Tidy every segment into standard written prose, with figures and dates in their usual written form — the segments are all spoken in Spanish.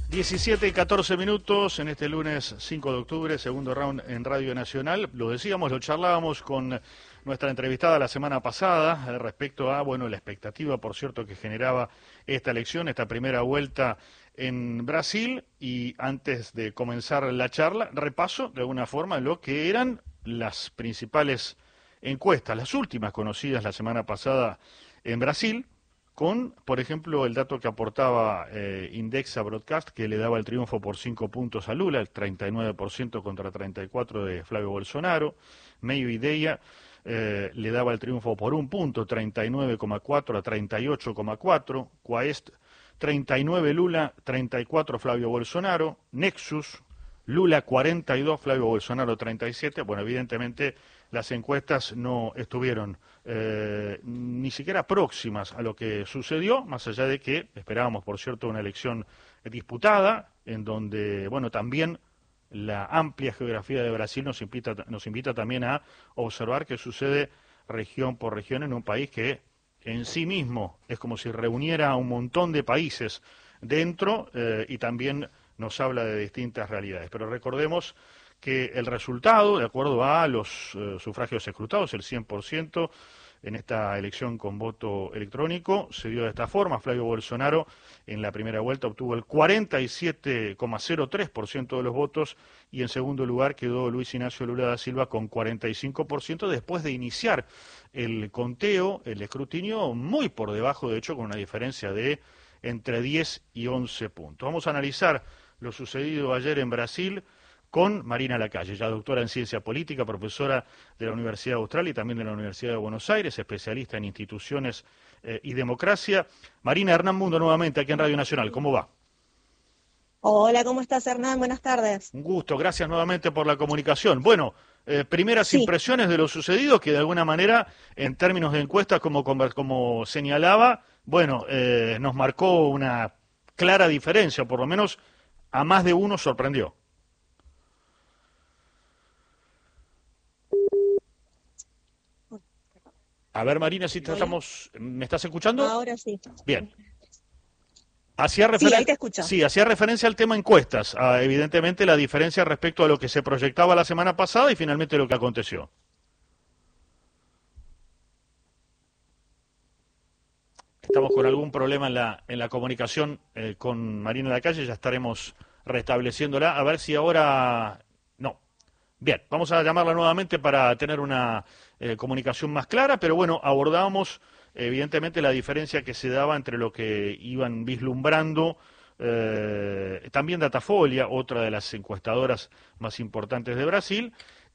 17 y 14 minutos en este lunes 5 de octubre, segundo round en Radio Nacional. Lo decíamos, lo charlábamos con nuestra entrevistada la semana pasada respecto a, la expectativa, por cierto, que generaba esta elección, esta primera vuelta en Brasil. Y antes de comenzar la charla, repaso de alguna forma lo que eran las principales encuestas, las últimas conocidas la semana pasada en Brasil, con, por ejemplo, el dato que aportaba Indexa Broadcast, que le daba el triunfo por 5 puntos a Lula, el 39% contra 34% de Flavio Bolsonaro. Meio Ideia le daba el triunfo por 1 punto, 39,4 a 38,4. Quaest, 39 Lula, 34 Flavio Bolsonaro. Nexus, Lula 42, Flavio Bolsonaro 37. Bueno, evidentemente las encuestas no estuvieron ni siquiera próximas a lo que sucedió, más allá de que esperábamos, por cierto, una elección disputada, en donde, también la amplia geografía de Brasil nos invita también a observar qué sucede región por región en un país que en sí mismo es como si reuniera a un montón de países dentro y también nos habla de distintas realidades. Pero recordemos que el resultado, de acuerdo a los sufragios escrutados, el 100% en esta elección con voto electrónico, se dio de esta forma. Flavio Bolsonaro en la primera vuelta obtuvo el 47,03% de los votos y en segundo lugar quedó Luis Ignacio Lula da Silva con 45% después de iniciar el conteo, el escrutinio, muy por debajo, de hecho, con una diferencia de entre 10 y 11 puntos. Vamos a analizar lo sucedido ayer en Brasil con Marina Lacalle, ya doctora en Ciencia Política, profesora de la Universidad Austral y también de la Universidad de Buenos Aires, especialista en instituciones y democracia. Marina, Hernán Mundo nuevamente aquí en Radio Nacional, ¿cómo va? Hola, ¿cómo estás, Hernán? Buenas tardes. Un gusto, gracias nuevamente por la comunicación. Bueno, primeras Sí, impresiones de lo sucedido, que de alguna manera, en términos de encuestas, como señalaba, nos marcó una clara diferencia, por lo menos a más de uno sorprendió. A ver, Marina, si te hola. ¿me estás escuchando? Ahora sí. Bien. Sí, ahí te escucho. Sí, hacía referencia al tema encuestas, evidentemente la diferencia respecto a lo que se proyectaba la semana pasada y finalmente lo que aconteció. Estamos con algún problema en la comunicación con Marina Lacalle, ya estaremos restableciéndola. A ver si ahora... No. Bien, vamos a llamarla nuevamente para tener una comunicación más clara, pero abordamos evidentemente la diferencia que se daba entre lo que iban vislumbrando también Datafolia, otra de las encuestadoras más importantes de Brasil,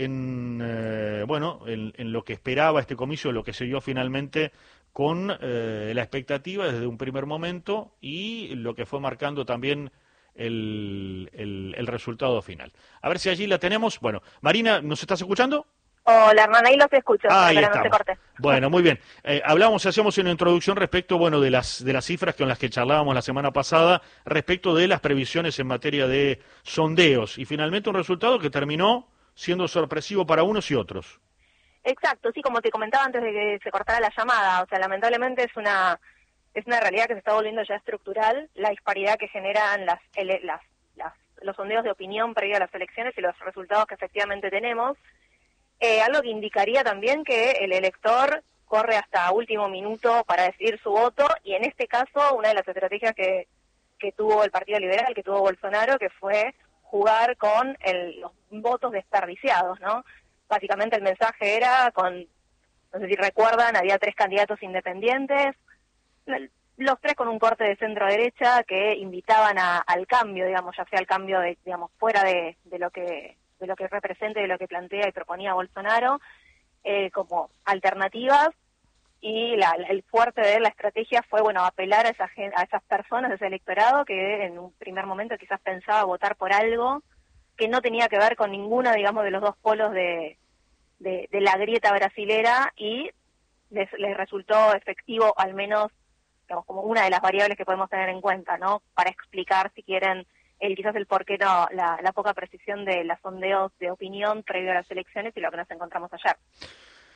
en lo que esperaba este comicio, lo que se dio finalmente con la expectativa desde un primer momento y lo que fue marcando también el resultado final. A ver si allí la tenemos. Bueno, Marina, ¿nos estás escuchando? Hola, hermana, ahí los escucho, Ahí para no se estamos. corte. Bueno, muy bien. Hacíamos una introducción respecto, de las cifras con las que charlábamos la semana pasada, respecto de las previsiones en materia de sondeos, y finalmente un resultado que terminó siendo sorpresivo para unos y otros. Exacto, sí, como te comentaba antes de que se cortara la llamada, o sea, lamentablemente es una realidad que se está volviendo ya estructural, la disparidad que generan los sondeos de opinión previo a las elecciones y los resultados que efectivamente tenemos. Algo que indicaría también que el elector corre hasta último minuto para decidir su voto, y en este caso una de las estrategias que tuvo el Partido Liberal, que tuvo Bolsonaro, que fue jugar con los votos desperdiciados, ¿no? Básicamente el mensaje era no sé si recuerdan, había 3 candidatos independientes, los 3 con un corte de centro-derecha que invitaban al cambio, digamos, ya sea el cambio fuera de lo que representa, de lo que plantea y proponía Bolsonaro, como alternativas, y el fuerte de la estrategia fue, apelar a esas personas, a ese electorado que en un primer momento quizás pensaba votar por algo que no tenía que ver con ninguna, digamos, de los dos polos de la grieta brasilera, y les resultó efectivo, al menos, digamos, como una de las variables que podemos tener en cuenta, ¿no? Para explicar, si quieren, quizás el por qué no, la poca precisión de los sondeos de opinión previo a las elecciones y lo que nos encontramos ayer.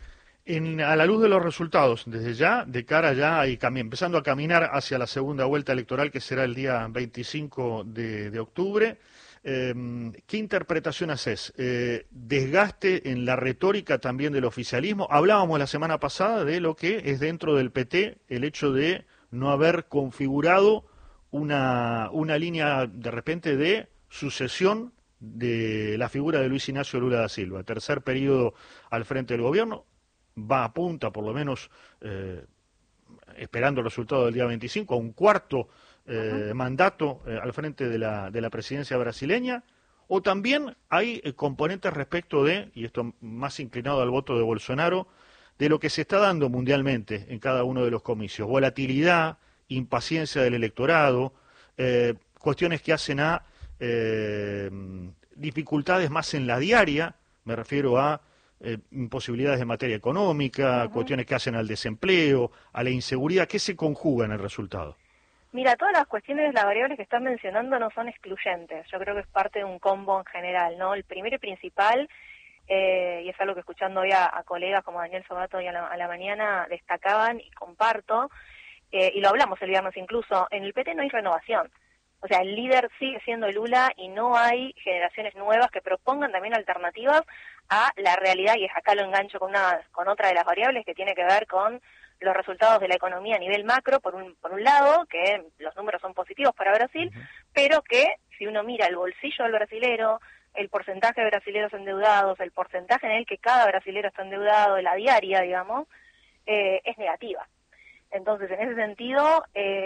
A la luz de los resultados, desde ya, de cara ya y empezando a caminar hacia la segunda vuelta electoral, que será el día 25 de octubre, ¿qué interpretación haces? ¿Desgaste en la retórica también del oficialismo? Hablábamos la semana pasada de lo que es dentro del PT el hecho de no haber configurado una línea de repente de sucesión de la figura de Luis Ignacio Lula da Silva, tercer periodo al frente del gobierno, va a punta, por lo menos esperando el resultado del día 25, a un cuarto mandato al frente de la presidencia brasileña, o también hay componentes respecto de, y esto más inclinado al voto de Bolsonaro, de lo que se está dando mundialmente en cada uno de los comicios, volatilidad, impaciencia del electorado, cuestiones que hacen a dificultades más en la diaria, me refiero a imposibilidades en materia económica, cuestiones que hacen al desempleo, a la inseguridad, ¿qué se conjuga en el resultado? Mira, todas las cuestiones, las variables que están mencionando no son excluyentes, yo creo que es parte de un combo en general, ¿no? El primero y principal, y es algo que escuchando hoy a colegas como Daniel Sobato y a la mañana destacaban y comparto, y lo hablamos el viernes incluso, en el PT no hay renovación. O sea, el líder sigue siendo Lula y no hay generaciones nuevas que propongan también alternativas a la realidad, y acá lo engancho con otra de las variables que tiene que ver con los resultados de la economía a nivel macro, por un lado, que los números son positivos para Brasil, pero que si uno mira el bolsillo del brasilero, el porcentaje de brasileros endeudados, el porcentaje en el que cada brasilero está endeudado, la diaria, digamos, es negativa. Entonces, en ese sentido,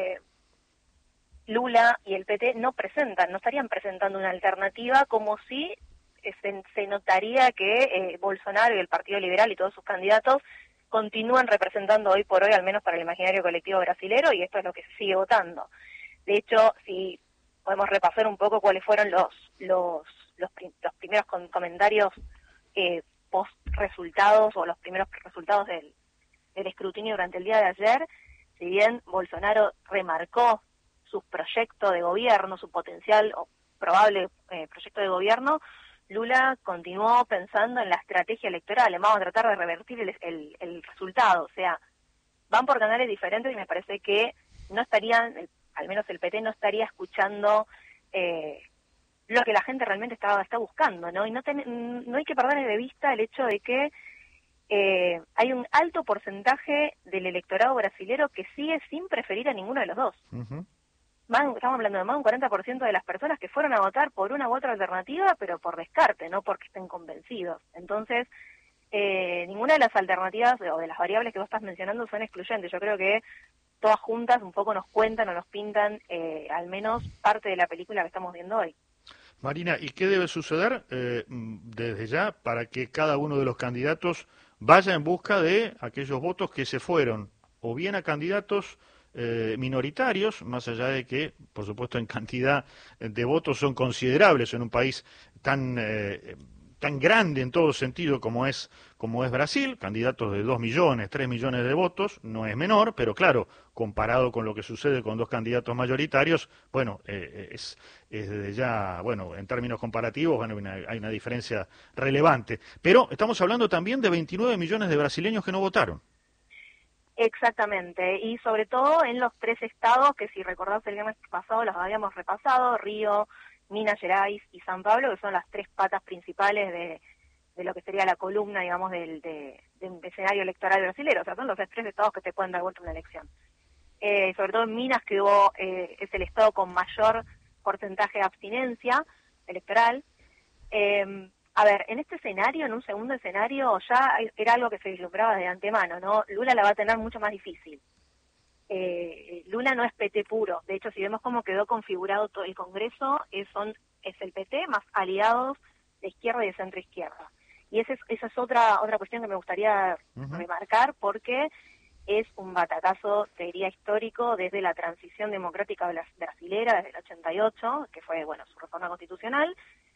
Lula y el PT no estarían presentando una alternativa, como si se notaría que Bolsonaro y el Partido Liberal y todos sus candidatos continúan representando hoy por hoy, al menos para el imaginario colectivo brasilero, y esto es lo que se sigue votando. De hecho, si podemos repasar un poco cuáles fueron los primeros comentarios post resultados, o los primeros resultados del escrutinio durante el día de ayer, si bien Bolsonaro remarcó su proyecto de gobierno, su potencial o probable proyecto de gobierno, Lula continuó pensando en la estrategia electoral, vamos a tratar de revertir el resultado, o sea, van por canales diferentes y me parece que no estarían, al menos el PT no estaría escuchando lo que la gente realmente está buscando, ¿no? Y no hay que perder de vista el hecho de que hay un alto porcentaje del electorado brasilero que sigue sin preferir a ninguno de los dos. Estamos hablando de más de un 40% de las personas que fueron a votar por una u otra alternativa, pero por descarte, no porque estén convencidos. Entonces, ninguna de las alternativas o de las variables que vos estás mencionando son excluyentes. Yo creo que todas juntas un poco nos cuentan o nos pintan al menos parte de la película que estamos viendo hoy. Marina, ¿y qué debe suceder desde ya para que cada uno de los candidatos vaya en busca de aquellos votos que se fueron o bien a candidatos minoritarios, más allá de que, por supuesto, en cantidad de votos son considerables en un país tan grande en todo sentido como es Brasil, candidatos de 2 millones, 3 millones de votos, no es menor, pero claro, comparado con lo que sucede con dos candidatos mayoritarios, bueno, es desde ya, bueno, en términos comparativos, bueno, hay una diferencia relevante. Pero estamos hablando también de 29 millones de brasileños que no votaron. Exactamente, y sobre todo en los 3 estados que, si recordás el viernes pasado, los habíamos repasado: Río, Minas Gerais y San Pablo, que son las 3 patas principales de lo que sería la columna, digamos, del escenario electoral brasileño. O sea, son los 3 estados que te pueden dar vuelta una elección. Sobre todo en Minas, que es el estado con mayor porcentaje de abstinencia electoral. A ver, en este escenario, en un segundo escenario, ya era algo que se vislumbraba de antemano, ¿no? Lula la va a tener mucho más difícil. Lula no es PT puro. De hecho, si vemos cómo quedó configurado todo el Congreso, es el PT más aliados de izquierda y de centro izquierda. Y esa es otra cuestión que me gustaría remarcar, porque es un batacazo, te diría, histórico desde la transición democrática brasilera, desde el 88, que fue, bueno, su reforma constitucional.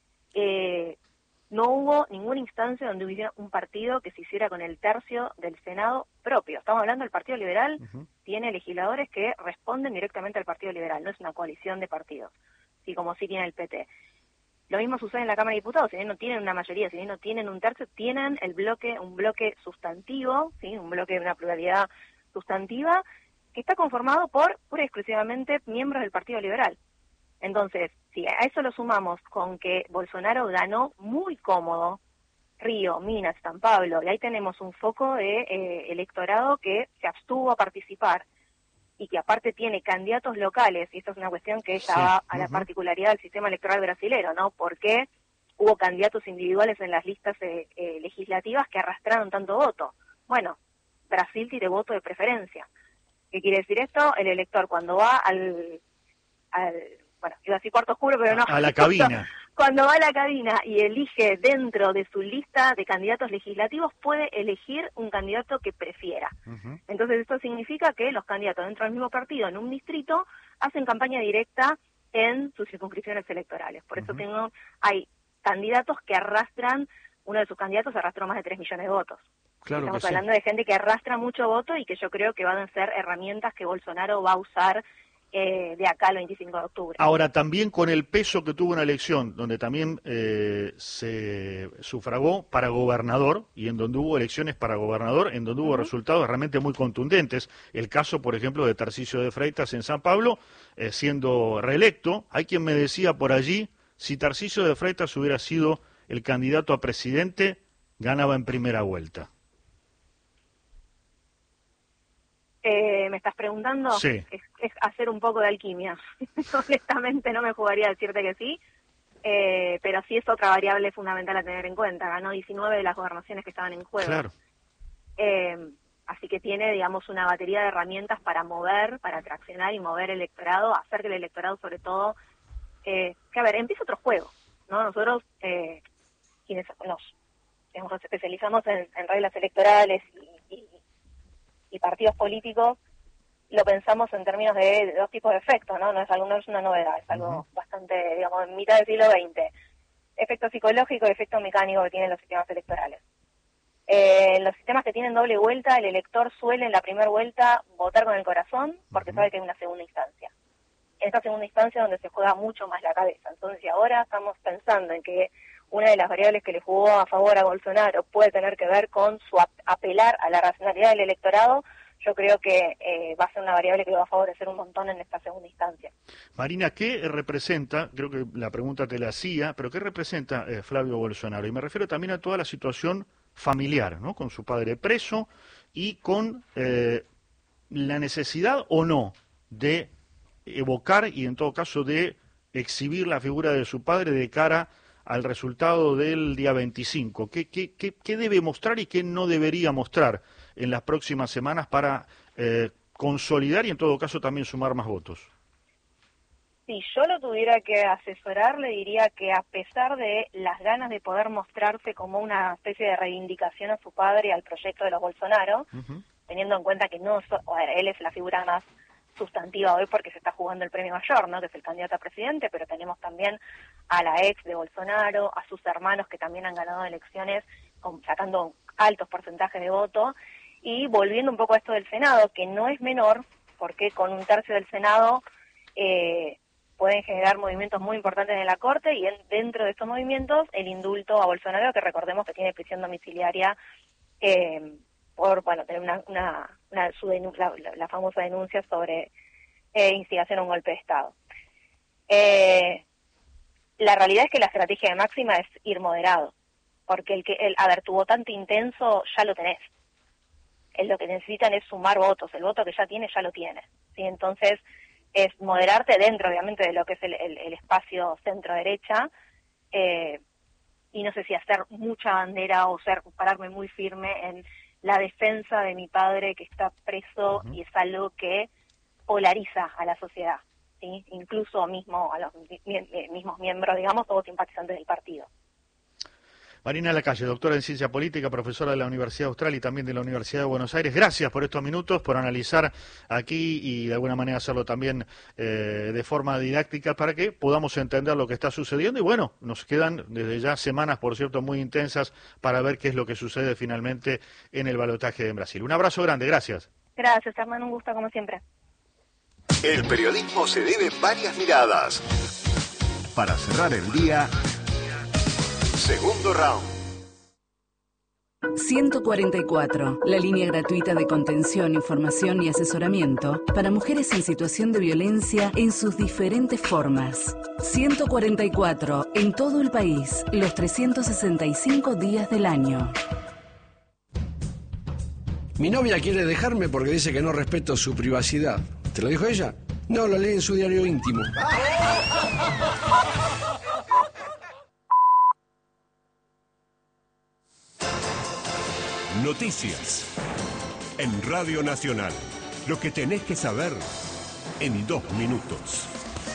No hubo ninguna instancia donde hubiera un partido que se hiciera con el tercio del Senado propio. Estamos hablando del Partido Liberal, tiene legisladores que responden directamente al Partido Liberal, no es una coalición de partidos, sí, como sí tiene el PT. Lo mismo sucede en la Cámara de Diputados, si bien no tienen una mayoría, si bien no tienen un tercio, tienen un bloque sustantivo, ¿sí? Un bloque de una pluralidad sustantiva, que está conformado por pura y exclusivamente miembros del Partido Liberal. Entonces, si a eso lo sumamos con que Bolsonaro ganó muy cómodo Río, Minas, San Pablo, y ahí tenemos un foco de electorado que se abstuvo a participar y que aparte tiene candidatos locales, y esto es una cuestión que ya va a la particularidad del sistema electoral brasilero, ¿no? Porque hubo candidatos individuales en las listas legislativas que arrastraron tanto voto. Bueno, Brasil tiene voto de preferencia. ¿Qué quiere decir esto? El elector cuando va bueno, iba a decir cuarto oscuro, pero no. A la cabina. Cuando va a la cabina y elige dentro de su lista de candidatos legislativos, puede elegir un candidato que prefiera. Entonces esto significa que los candidatos dentro del mismo partido, en un distrito, hacen campaña directa en sus circunscripciones electorales. Por eso hay candidatos que arrastran, uno de sus candidatos arrastró más de 3 millones de votos. Claro. Estamos hablando de gente que arrastra mucho voto y que yo creo que van a ser herramientas que Bolsonaro va a usar de acá al 25 de octubre. Ahora, también con el peso que tuvo una elección, donde también se sufragó para gobernador, y en donde hubo elecciones para gobernador, en donde hubo resultados realmente muy contundentes. El caso, por ejemplo, de Tarcisio de Freitas en San Pablo, siendo reelecto. Hay quien me decía por allí, si Tarcisio de Freitas hubiera sido el candidato a presidente, ganaba en primera vuelta. ¿Me estás preguntando? Sí. Es hacer un poco de alquimia. Honestamente no me jugaría a decirte que sí, pero sí es otra variable fundamental a tener en cuenta. Ganó 19 de las gobernaciones que estaban en juego. Claro. Así que tiene, digamos, una batería de herramientas para mover, para traccionar y mover el electorado, hacer que el electorado, sobre todo, empiece otro juego, ¿no? Nosotros, quienes nos especializamos en reglas electorales y partidos políticos, lo pensamos en términos de dos tipos de efectos, ¿no? No es una novedad, es algo bastante, digamos, en mitad del siglo XX. Efecto psicológico y efecto mecánico que tienen los sistemas electorales. Los sistemas que tienen doble vuelta, el elector suele en la primera vuelta votar con el corazón porque sabe que hay una segunda instancia. En esta segunda instancia donde se juega mucho más la cabeza. Entonces, si ahora estamos pensando en que una de las variables que le jugó a favor a Bolsonaro puede tener que ver con su apelar a la racionalidad del electorado, yo creo que va a ser una variable que le va a favorecer un montón en esta segunda instancia. Marina, ¿qué representa, creo que la pregunta te la hacía, pero qué representa Flavio Bolsonaro? Y me refiero también a toda la situación familiar, ¿no? Con su padre preso y con la necesidad o no de evocar y en todo caso de exhibir la figura de su padre de cara al resultado del día 25. ¿Qué debe mostrar y qué no debería mostrar en las próximas semanas para consolidar y en todo caso también sumar más votos? Si yo lo tuviera que asesorar, le diría que a pesar de las ganas de poder mostrarse como una especie de reivindicación a su padre y al proyecto de los Bolsonaro, teniendo en cuenta que él es la figura más sustantiva hoy porque se está jugando el premio mayor, ¿no? Que es el candidato a presidente, pero tenemos también a la ex de Bolsonaro, a sus hermanos que también han ganado elecciones sacando altos porcentajes de voto, y volviendo un poco a esto del Senado, que no es menor, porque con un tercio del Senado pueden generar movimientos muy importantes en la Corte, y dentro de estos movimientos el indulto a Bolsonaro, que recordemos que tiene prisión domiciliaria por tener la famosa denuncia sobre instigación a un golpe de Estado. La realidad es que la estrategia de Máxima es ir moderado, porque tu votante intenso ya lo tenés. Lo que necesitan es sumar votos, el voto que ya tiene, ya lo tiene, ¿sí? Entonces, es moderarte dentro, obviamente, de lo que es el espacio centro-derecha, y no sé si hacer mucha bandera o pararme muy firme en la defensa de mi padre que está preso, y es algo que polariza a la sociedad, ¿sí? Incluso mismo a los mismos miembros, digamos, o simpatizantes del partido. Marina Lacalle, doctora en Ciencia Política, profesora de la Universidad Austral y también de la Universidad de Buenos Aires. Gracias por estos minutos, por analizar aquí y de alguna manera hacerlo también de forma didáctica para que podamos entender lo que está sucediendo. Y bueno, nos quedan desde ya semanas, por cierto, muy intensas para ver qué es lo que sucede finalmente en el balotaje en Brasil. Un abrazo grande, gracias. Gracias, Hernán, un gusto como siempre. El periodismo se debe varias miradas. Para cerrar el día, Segundo round. 144, la línea gratuita de contención, información y asesoramiento para mujeres en situación de violencia en sus diferentes formas. 144, en todo el país, los 365 días del año. Mi novia quiere dejarme porque dice que no respeto su privacidad. ¿Te lo dijo ella? No, lo leí en su diario íntimo. Noticias. En Radio Nacional. Lo que tenés que saber en 2 minutos.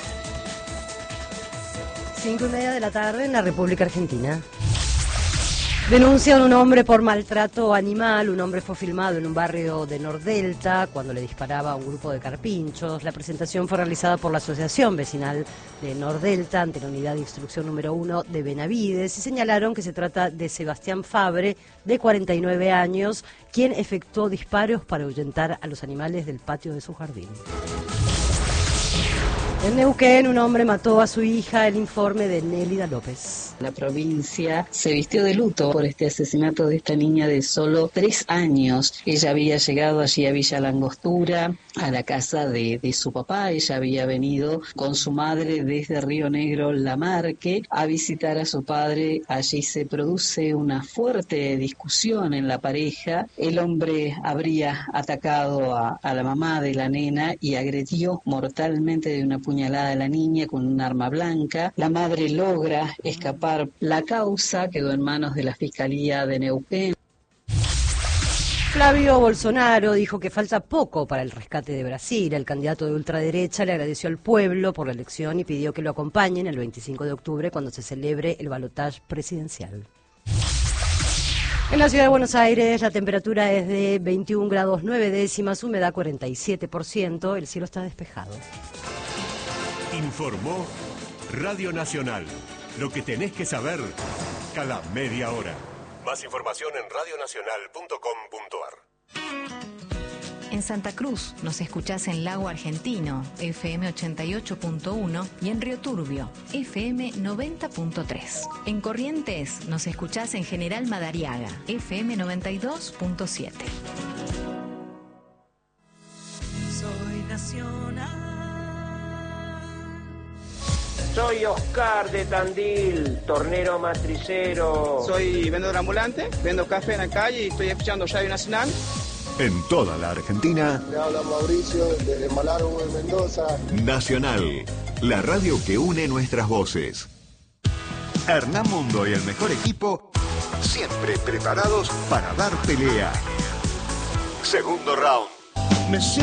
5:30 de la tarde en la República Argentina. Denuncian a un hombre por maltrato animal. Un hombre fue filmado en un barrio de Nordelta cuando le disparaba a un grupo de carpinchos. La presentación fue realizada por la Asociación Vecinal de Nordelta ante la Unidad de Instrucción número 1 de Benavides y señalaron que se trata de Sebastián Fabre, de 49 años, quien efectuó disparos para ahuyentar a los animales del patio de su jardín. En Neuquén, un hombre mató a su hija. El informe de Nélida López. La provincia se vistió de luto por este asesinato de esta niña de solo 3 años. Ella había llegado allí a Villa Langostura, a la casa de su papá. Ella había venido con su madre desde Río Negro, Lamarque, a visitar a su padre. Allí se produce una fuerte discusión en la pareja. El hombre habría atacado a la mamá de la nena y agredió mortalmente de una puñalada a la niña con un arma blanca. La madre logra escapar. La causa quedó en manos de la Fiscalía de Neuquén. Flavio Bolsonaro dijo que falta poco para el rescate de Brasil. El candidato de ultraderecha le agradeció al pueblo por la elección y pidió que lo acompañen el 25 de octubre cuando se celebre el balotaje presidencial. En la ciudad de Buenos Aires la temperatura es de 21 grados 9 décimas, humedad 47%, el cielo está despejado. Informó Radio Nacional. Lo que tenés que saber cada media hora. Más información en radionacional.com.ar. En Santa Cruz nos escuchás en Lago Argentino, FM 88.1 y en Río Turbio, FM 90.3. En Corrientes nos escuchás en General Madariaga, FM 92.7. Soy nacional. Soy Oscar de Tandil, tornero matricero. Soy vendedor ambulante, vendo café en la calle y estoy escuchando Radio Nacional. En toda la Argentina. Le habla Mauricio desde Malargüe, Mendoza. Nacional, la radio que une nuestras voces. Hernán Mundo y el mejor equipo, siempre preparados para dar pelea. Segundo round.